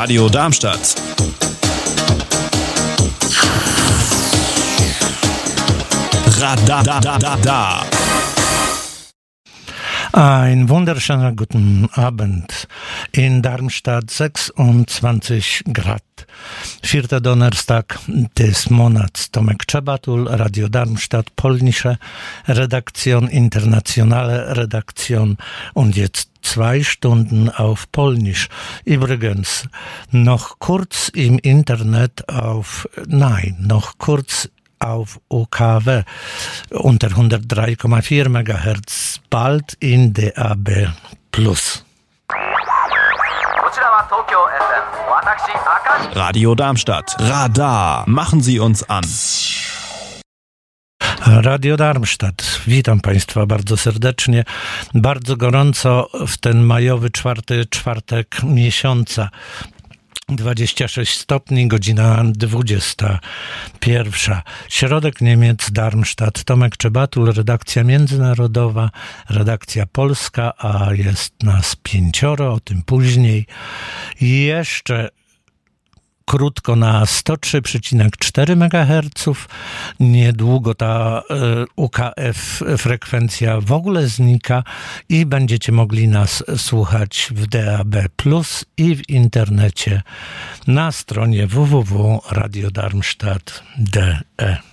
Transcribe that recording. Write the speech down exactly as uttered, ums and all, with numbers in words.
Radio Darmstadt. Radadadada. Ein wunderschöner guten Abend. In Darmstadt sechsundzwanzig Grad. Vierter Donnerstag des Monats. Tomek Czebatul, Radio Darmstadt, polnische Redaktion, internationale Redaktion und jetzt zwei Stunden auf Polnisch. Übrigens, noch kurz im Internet auf, nein, noch kurz auf U K W unter hundertdrei Komma vier Megahertz, bald in D A B plus. Radio Darmstadt. Radar. Machen Sie uns an. Radio Darmstadt. Witam Państwa bardzo serdecznie, bardzo gorąco w ten majowy czwarty czwartek miesiąca. dwadzieścia sześć stopni, godzina dwudziesta pierwsza. Środek Niemiec, Darmstadt. Tomek Czebatul, redakcja międzynarodowa, redakcja polska, a jest nas pięcioro, o tym później. I jeszcze krótko na sto trzy przecinek cztery megaherca. Niedługo ta y, U K F frekwencja w ogóle znika i będziecie mogli nas słuchać w D A B plus i w internecie na stronie w w w kropka radio darmstadt kropka d e.